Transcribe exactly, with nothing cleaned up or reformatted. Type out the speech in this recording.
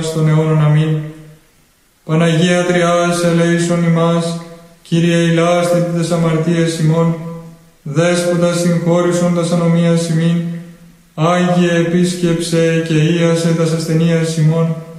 στον αιώνων αμήν. Παναγία Τριάς, ελέησον ημάς, Κύριε ηλάστη τες αμαρτίες ημών, Δέσποτα συγχώρησον τας ανομίας ημίν, Άγιε επίσκεψε και ίασε τας ασθενείας ημών,